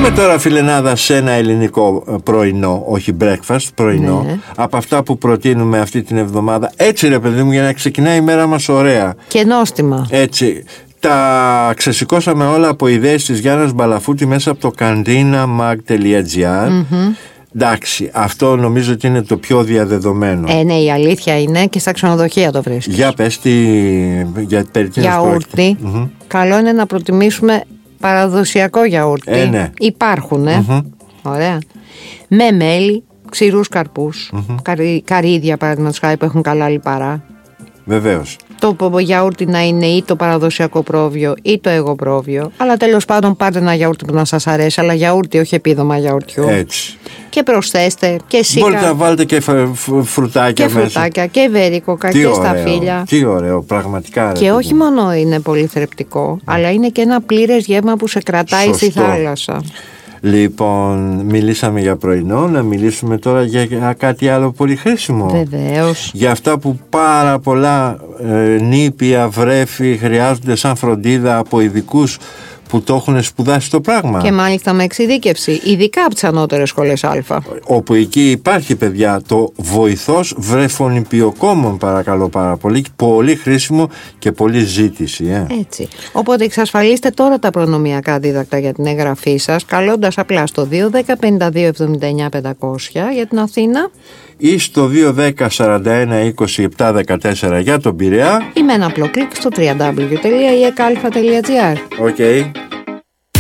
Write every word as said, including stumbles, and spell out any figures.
Πάμε τώρα, φιλενάδα, σε ένα ελληνικό πρωινό, όχι breakfast, πρωινό, ναι. Από αυτά που προτείνουμε αυτή την εβδομάδα. Έτσι ρε παιδί μου, για να ξεκινάει η μέρα μας ωραία. Και νόστιμα. Έτσι. Τα ξεσηκώσαμε όλα από ιδέες της Γιάννας Μπαλαφούτη μέσα από το καντίναμag τελεία τζι άρ. Mm-hmm. Εντάξει, αυτό νομίζω ότι είναι το πιο διαδεδομένο. Ε, ναι, η αλήθεια είναι, και στα ξενοδοχεία το βρίσκεις. Για πες τι, για περί τίνος γιαούρτι. Mm-hmm. Καλό είναι να προτιμήσουμε παραδοσιακό γιαούρτι. Ε, ναι. Υπάρχουν, ε. Mm-hmm. Ωραία. Με μέλι, ξηρούς καρπούς, mm-hmm. καρύ, καρύδια παραδείγματος χάρη που έχουν καλά λιπαρά. Βεβαίως. Το γιαούρτι να είναι ή το παραδοσιακό πρόβιο ή το εγωπρόβιο. Αλλά τέλος πάντων πάρτε ένα γιαούρτι που να σας αρέσει. Αλλά γιαούρτι, όχι επίδομα γιαουρτιού. Έτσι. Και προσθέστε και σίκα. Μπορείτε να βάλετε και φρουτάκια και μέσα. Φρουτάκια και βερίκοκα και σταφύλια. Τι ωραίο, πραγματικά. Και όχι μόνο είναι πολύ θρεπτικό, mm. αλλά είναι και ένα πλήρες γεύμα που σε κρατάει Σωστό. Στη θάλασσα. Λοιπόν, μιλήσαμε για πρωινό, να μιλήσουμε τώρα για κάτι άλλο πολύ χρήσιμο. Βεβαίως. Για αυτά που πάρα πολλά ε, νήπια, βρέφη χρειάζονται σαν φροντίδα από ειδικούς που το έχουν σπουδάσει το πράγμα. Και μάλιστα με εξειδίκευση, ειδικά από τις ανώτερες σχολές Α. Όπου εκεί υπάρχει, παιδιά, το βοηθός βρεφονιπιοκόμων, παρακαλώ πάρα πολύ. Πολύ χρήσιμο και πολύ ζήτηση. Ε. Έτσι. Οπότε εξασφαλίστε τώρα τα προνομιακά δίδακτα για την εγγραφή σας, καλώντας απλά στο δύο ένα μηδέν πενήντα δύο εβδομήντα εννιά πεντακόσια για την Αθήνα ή στο δύο ένα μηδέν σαράντα ένα είκοσι επτά δεκατέσσερα για τον Πειραιά ή με ένα απλό κλικ στο double-u double-u double-u τελεία ι ε κ α τελεία τζι άρ. Οκ. Okay.